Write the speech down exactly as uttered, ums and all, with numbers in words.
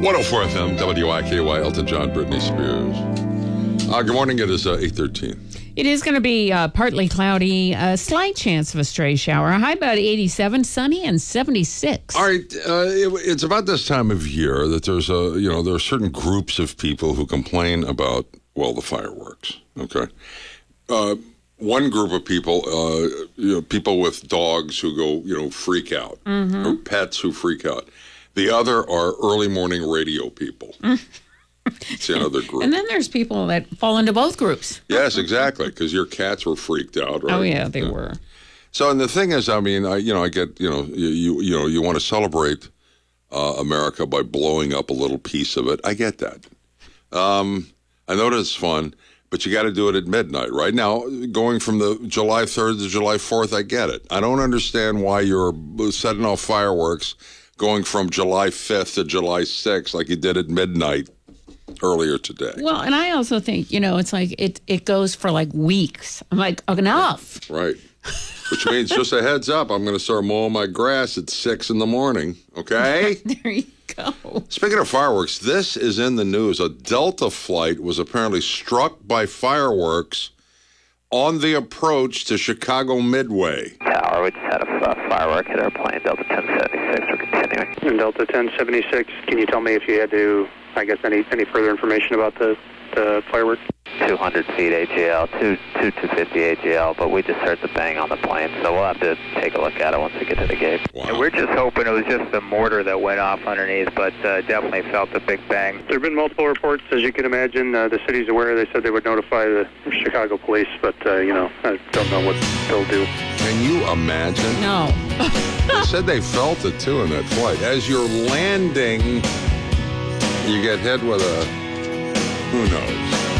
one oh four F M, W I K Y, Elton John, Britney Spears. Uh, good morning. It is uh, eight thirteen. It is going to be uh, partly cloudy, a slight chance of a stray shower. High about eighty-seven, sunny, and seventy-six. All right. Uh, it, it's about this time of year that there's a, you know, there are certain groups of people who complain about, well, the fireworks. Okay. Uh, one group of people, uh, you know, people with dogs who go, you know, freak out, mm-hmm. or pets who freak out. The other are early morning radio people. It's another group. And then there's people that fall into both groups. Yes, exactly, because your cats were freaked out, right? Oh, yeah, they yeah. were. So, and the thing is, I mean, I, you know, I get, you know, you, you, you know, you want to celebrate uh, America by blowing up a little piece of it. I get that. Um, I know it's fun, but you got to do it at midnight. Right now, going from the July third to July fourth, I get it. I don't understand why you're setting off fireworks going from July fifth to July sixth like you did at midnight earlier today. Well, and I also think, you know, it's like it, it goes for like weeks. I'm like, enough. Right. Which means, just a heads up, I'm going to start mowing my grass at six in the morning, okay? There you go. Speaking of fireworks, this is in the news. A Delta flight was apparently struck by fireworks on the approach to Chicago Midway. Tower, we just had a uh, firework hit our plane, Delta ten seventy-six. We're continuing. And Delta ten seventy-six, can you tell me if you had to, I guess, any any further information about the, the firework? two hundred feet A G L, two, two two fifty A G L, but we just heard the bang on the plane, so we'll have to take a look at it once we get to the gate. Wow. And we're just hoping it was just the mortar that went off underneath, but uh, definitely felt the big bang. There have been multiple reports, as you can imagine. Uh, the city's aware. They said they would notify the Chicago police, but, uh, you know, I don't know what they'll do. Can you imagine? No. They said they felt it, too, in that flight. As you're landing, you get hit with a, who knows?